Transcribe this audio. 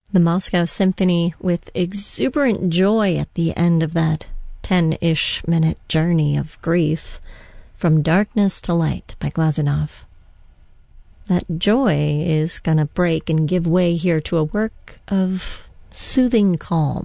The Moscow Symphony with exuberant joy at the end of that 10-ish minute journey of grief, From Darkness to Light by Glazunov. That joy is gonna break and give way here to a work of soothing calm.